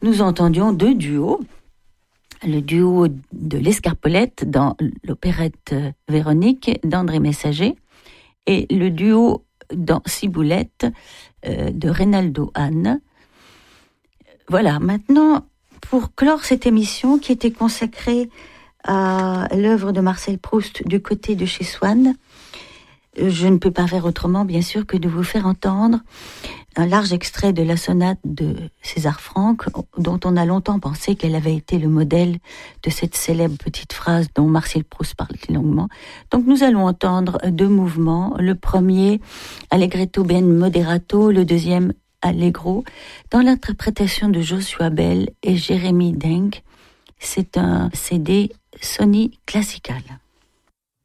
nous entendions deux duos. Le duo de l'Escarpolette dans l'opérette Véronique d'André Messager et le duo dans Ciboulette de Reynaldo Hahn. Voilà, maintenant, pour clore cette émission qui était consacrée à l'œuvre de Marcel Proust du côté de chez Swann, je ne peux pas faire autrement, bien sûr, que de vous faire entendre un large extrait de la sonate de César Franck, dont on a longtemps pensé qu'elle avait été le modèle de cette célèbre petite phrase dont Marcel Proust parle longuement. Donc nous allons entendre deux mouvements. Le premier, Allegretto ben moderato, le deuxième, Allegro, dans l'interprétation de Joshua Bell et Jérémy Denk. C'est un CD Sony Classical.